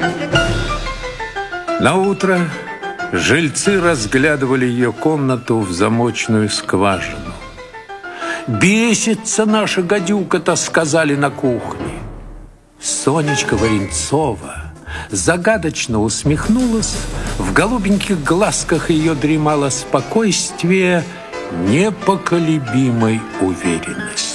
Наутро жильцы разглядывали ее комнату в замочную скважину. «Бесится наша гадюка-то», сказали на кухне. Сонечка Варенцова загадочно усмехнулась, в голубеньких глазках ее дремало спокойствие непоколебимой уверенности.